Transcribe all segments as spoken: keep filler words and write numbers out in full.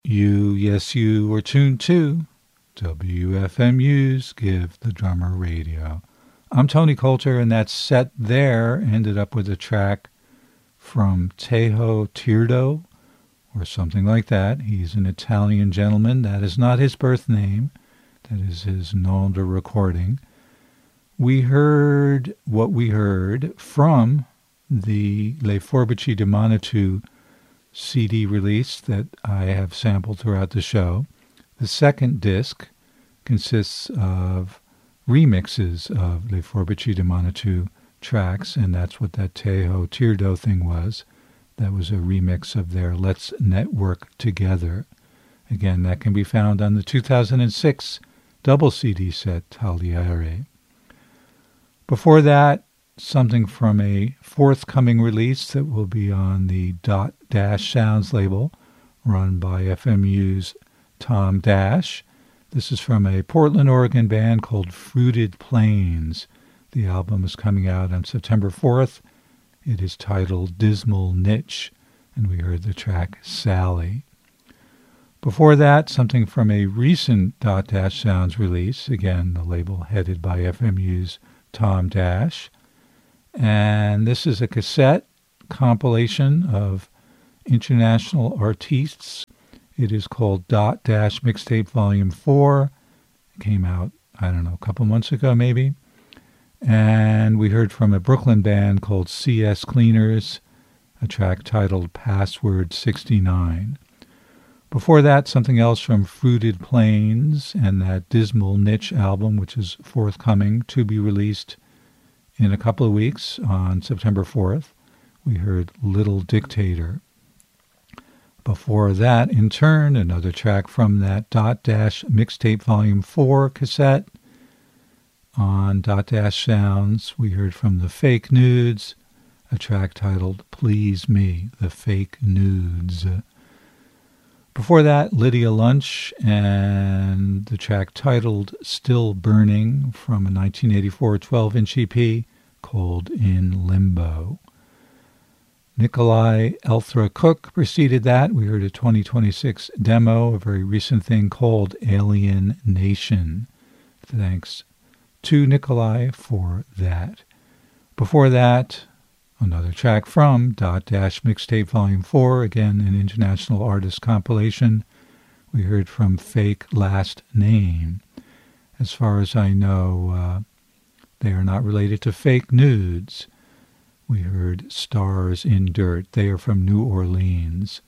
You, yes, you were tuned to W F M U's Give the Drummer Radio. I'm Tony Coulter, and that set there ended up with a track from Tejo Tirdo, or something like that. He's an Italian gentleman. That is not his birth name. That is his nom de recording. We heard what we heard from the Le Forbici di Manitou C D release that I have sampled throughout the show. The second disc consists of remixes of Le Forbici di Manitou tracks, and that's what that Tejo Tirdo thing was. That was a remix of their Let's Network Together. Again, that can be found on the two thousand six double C D set Tagliare. Before that, something from a forthcoming release that will be on the Dot Dash Sounds label, run by F M U's Tom Dash. This is from a Portland, Oregon band called Fruited Plains. The album is coming out on September fourth. It is titled Dismal Niche, and we heard the track Sally. Before that, something from a recent Dot Dash Sounds release, again, the label headed by F M U's Tom Dash. And this is a cassette compilation of international artistes. It is called Dot Dash Mixtape Volume four. It came out, I don't know, a couple months ago maybe. And we heard from a Brooklyn band called C S Cleaners, a track titled Password sixty-nine. Before that, something else from Fruited Plains and that Dismal Niche album, which is forthcoming to be released in a couple of weeks on September fourth. We heard Little Dictator. Before that, in turn, another track from that Dot Dash Mixtape Volume four cassette. On Dot Dash Sounds, we heard from the Fake Nudes, a track titled Please Me, the Fake Nudes. Before that, Lydia Lunch and the track titled Still Burning from a nineteen eighty-four twelve-inch E P called In Limbo. Nikolai Elthra Cook preceded that. We heard a twenty twenty-six demo, a very recent thing called Alien Nation. Thanks to Nikolai for that. Before that, another track from Dot Dash Mixtape Volume four, again an international artist compilation. We heard from Fake Last Name. As far as I know, uh, they are not related to Fake Nudes. We heard Stars in Dirt. They are from New Orleans.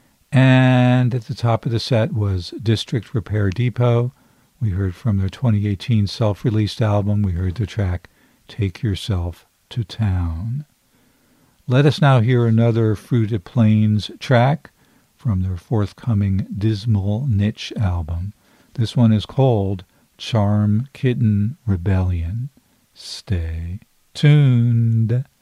And at the top of the set was District Repair Depot. We heard from their twenty eighteen self-released album. We heard the track Take Yourself to Town. Let us now hear another Fruited Plains track from their forthcoming Dismal Niche album. This one is called Charm Kitten Rebellion. Stay tuned.